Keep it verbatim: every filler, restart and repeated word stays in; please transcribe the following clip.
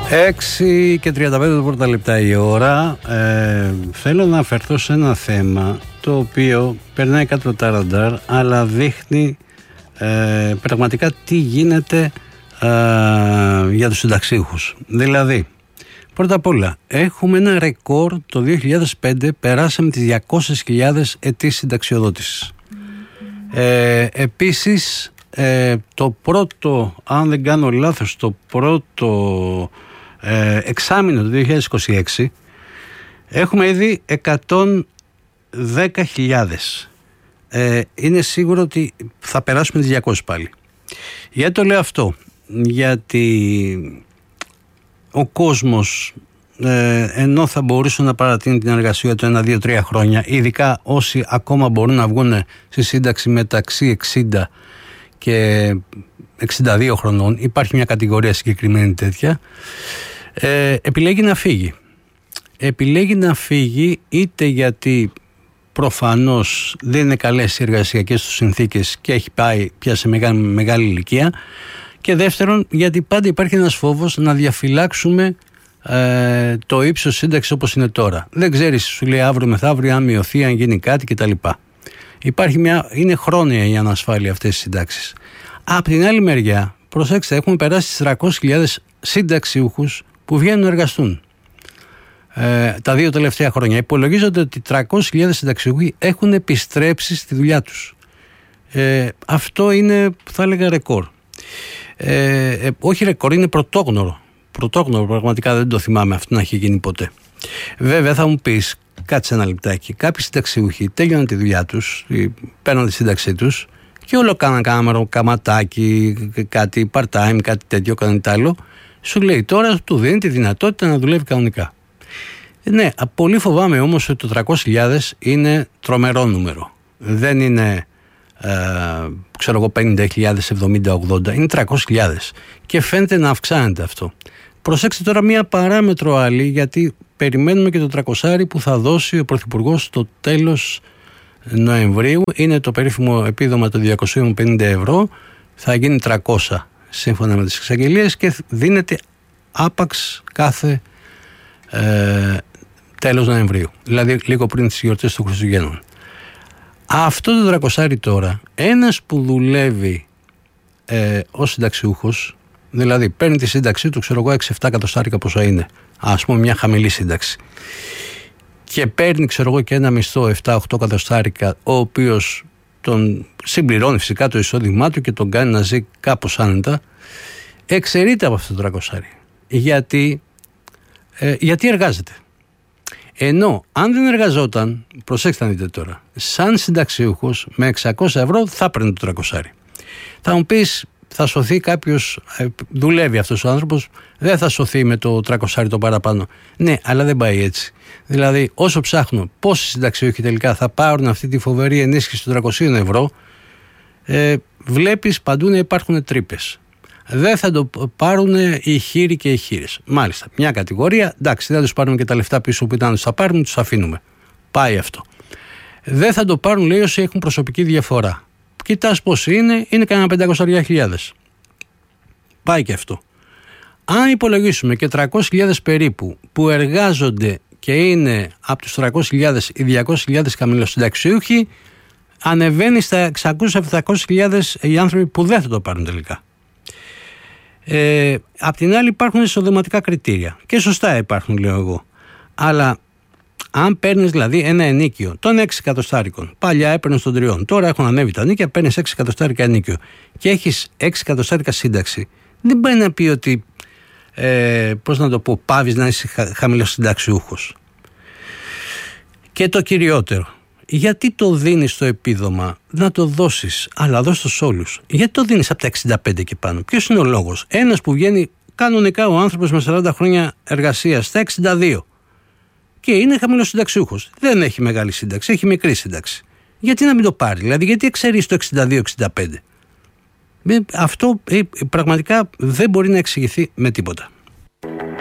έξι και τριάντα πέντε πρώτα λεπτά η ώρα. ε, Θέλω να αφαιρθώ σε ένα θέμα το οποίο περνάει κάτω τα ραντάρ, αλλά δείχνει ε, πραγματικά τι γίνεται ε, για τους συνταξίχους. Δηλαδή, πρώτα απ' όλα, έχουμε ένα ρεκόρ. Το δύο χιλιάδες πέντε περάσαμε τις διακόσιες χιλιάδες αιτήσεις συνταξιοδότησης. ε, Επίσης, ε, το πρώτο, αν δεν κάνω λάθος, το πρώτο ε, εξάμηνο του δύο χιλιάδες είκοσι έξι έχουμε ήδη εκατόν δέκα χιλιάδες. ε, Είναι σίγουρο ότι θα περάσουμε τις διακόσιες πάλι. Γιατί το λέω αυτό? Γιατί ο κόσμος ε, ενώ θα μπορούσε να παρατείνει την εργασία του ένα, δύο, τρία χρόνια, ειδικά όσοι ακόμα μπορούν να βγουν στη σύνταξη μεταξύ εξήντα και εξήντα δύο χρονών, υπάρχει μια κατηγορία συγκεκριμένη τέτοια, ε, επιλέγει να φύγει. Επιλέγει να φύγει είτε γιατί προφανώς δεν είναι καλές οι εργασιακές του συνθήκες και έχει πάει πια σε μεγάλη, μεγάλη ηλικία, και δεύτερον γιατί πάντα υπάρχει ένας φόβος να διαφυλάξουμε ε, το ύψος σύνταξης όπως είναι τώρα. Δεν ξέρεις, σου λέει αύριο μεθαύριο, αν μειωθεί, αν γίνει κάτι κτλ. Υπάρχει μια, είναι χρόνια η ανασφάλεια αυτές τις συντάξεις. Απ' την άλλη μεριά, προσέξτε, έχουμε περάσει τις τριακόσιες χιλιάδες συνταξιούχους που βγαίνουν να εργαστούν ε, τα δύο τελευταία χρόνια. Υπολογίζονται ότι τριακόσιες χιλιάδες συνταξιούχοι έχουν επιστρέψει στη δουλειά τους. Ε, αυτό είναι, θα έλεγα, ρεκόρ. Ε, ε, όχι ρεκόρ, είναι πρωτόγνωρο. Πρωτόγνωρο, πραγματικά δεν το θυμάμαι αυτό να έχει γίνει ποτέ. Βέβαια, θα μου πεις, κάτσε ένα λεπτάκι. Κάποιοι συνταξιούχοι τέλειωναν τη δουλειά τους, παίρναν τη σύνταξή τους και όλο κάναν κάμερο, καματάκι, κάτι part-time, κάτι τέτοιο, κάτι άλλο. Σου λέει τώρα, του δίνει τη δυνατότητα να δουλεύει κανονικά. Ναι, πολύ φοβάμαι όμως ότι το τριακόσιες χιλιάδες είναι τρομερό νούμερο. Δεν είναι, ε, ξέρω εγώ, πενήντα χιλιάδες, εβδομήντα, ογδόντα, είναι τριακόσιες χιλιάδες. Και φαίνεται να αυξάνεται αυτό. Προσέξτε τώρα μία παράμετρο άλλη, γιατί περιμένουμε και το τριακόσια που θα δώσει ο Πρωθυπουργός στο τέλος Νοεμβρίου. Είναι το περίφημο επίδομα των διακόσια πενήντα ευρώ. Θα γίνει τριακόσια σύμφωνα με τις εξαγγελίες και δίνεται άπαξ κάθε ε, τέλος Νοεμβρίου. Δηλαδή λίγο πριν τις γιορτές των Χριστουγέννων. Αυτό το τριακόσια τώρα, ένας που δουλεύει ε, ως συνταξιούχος, δηλαδή παίρνει τη σύνταξή του, ξέρω εγώ, έξι εφτά εκατοστάρικα πόσα είναι, ας πούμε μια χαμηλή σύνταξη, και παίρνει, ξέρω εγώ, και ένα μισθό επτά οκτώ εκατοστάρικα, ο οποίος τον συμπληρώνει φυσικά το εισόδημά του και τον κάνει να ζει κάπως άνετα, εξαιρείται από αυτό το τριακόσια. Γιατί, ε, γιατί εργάζεται. Ενώ αν δεν εργαζόταν, προσέξτε να δείτε τώρα, σαν συνταξιούχος με εξακόσια ευρώ θα παίρνει το τριακόσια. Θα μου πεις, θα σωθεί κάποιος, δουλεύει αυτός ο άνθρωπος, δεν θα σωθεί με το τριακόσια το παραπάνω. Ναι, αλλά δεν πάει έτσι. Δηλαδή, όσο ψάχνω πόσοι συνταξιούχοι τελικά θα πάρουν αυτή τη φοβερή ενίσχυση των τριακοσίων ευρώ, ε, βλέπεις παντού να υπάρχουν τρύπες. Δεν θα το πάρουν οι χείροι και οι χείρες. Μάλιστα, μια κατηγορία, εντάξει, δεν θα τους πάρουμε και τα λεφτά πίσω που ήταν να τους τα πάρουμε, τους αφήνουμε. Πάει αυτό. Δεν θα το πάρουν, λέει, όσοι έχουν προσωπική διαφορά. Κοιτάς πώς είναι, είναι κανένα πεντακόσιες χιλιάδες. Πάει και αυτό. Αν υπολογίσουμε και τριακόσιες χιλιάδες περίπου που εργάζονται και είναι από τους τριακόσιες χιλιάδες ή διακόσιες χιλιάδες χαμηλοσυνταξιούχοι, ανεβαίνει στα εξακόσιες με επτακόσιες χιλιάδες οι άνθρωποι που δεν θα το πάρουν τελικά. Ε, απ' την άλλη υπάρχουν εισοδηματικά κριτήρια και σωστά υπάρχουν, λέω εγώ, αλλά αν παίρνεις δηλαδή ένα ενίκιο των έξι εκατοστάρικων, παλιά έπαιρνες των τριών, τώρα έχουν ανέβει τα νίκια, παίρνεις έξι εκατοστάρικα ενίκιο και έχεις έξι εκατοστάρικα σύνταξη, δεν πάει να πει ότι ε, πώς να το πω, πάβεις να είσαι χα, χαμηλός συνταξιούχος. Και το κυριότερο, γιατί το δίνεις το επίδομα, να το δώσεις, αλλά δώσεις το σε όλους. Γιατί το δίνεις από τα εξήντα πέντε και πάνω? Ποιος είναι ο λόγος? Ένας που βγαίνει κανονικά ο άνθρωπος με σαράντα χρόνια εργασίας στα εξήντα δύο και είναι χαμηλός συνταξιούχος, δεν έχει μεγάλη σύνταξη, έχει μικρή σύνταξη. Γιατί να μην το πάρει? Δηλαδή, γιατί εξαιρείς το εξήντα δύο εξήντα πέντε? Αυτό ε, πραγματικά δεν μπορεί να εξηγηθεί με τίποτα.